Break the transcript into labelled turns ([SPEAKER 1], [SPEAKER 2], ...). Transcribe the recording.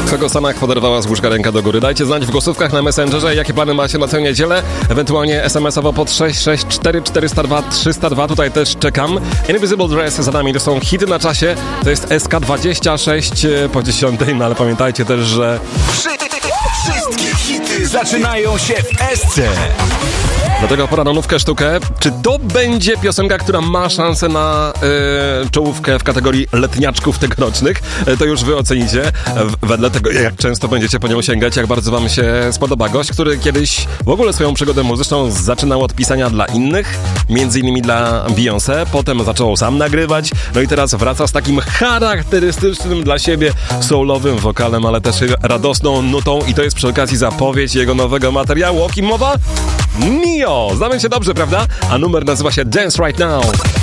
[SPEAKER 1] Kogo Stanach poderwała z łóżka ręka do góry? Dajcie znać w głosówkach na Messengerze, jakie plany macie na tę niedzielę. Ewentualnie SMS-owo pod 664 402 302. Tutaj też czekam. Invisible Dress za nami, to są hity na czasie. To jest SK26 po 10. No ale pamiętajcie też, że
[SPEAKER 2] wszystkie hity zaczynają się w SC.
[SPEAKER 1] Dlatego pora na nówkę sztukę. Czy to będzie piosenka, która ma szansę na czołówkę w kategorii letniaczków tegorocznych? To już wy ocenicie. Wedle tego, jak często będziecie po nią sięgać, jak bardzo wam się spodoba gość, który kiedyś w ogóle swoją przygodę muzyczną zaczynał od pisania dla innych, między innymi dla Beyoncé, potem zaczął sam nagrywać, no i teraz wraca z takim charakterystycznym dla siebie soulowym wokalem, ale też radosną nutą i to jest przy okazji zapowiedź jego nowego materiału. O kim mowa? Nio! Znamy się dobrze, prawda? A numer nazywa się Dance Right Now.